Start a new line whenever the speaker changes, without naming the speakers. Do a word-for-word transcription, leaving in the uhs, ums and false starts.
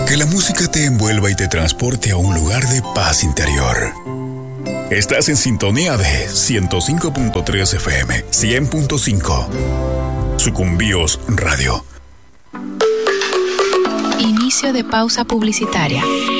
Que la música te envuelva y te transporte a un lugar de paz interior. Estás en sintonía de ciento cinco punto tres F M, cien punto cinco. Sucumbíos Radio.
Inicio de pausa publicitaria.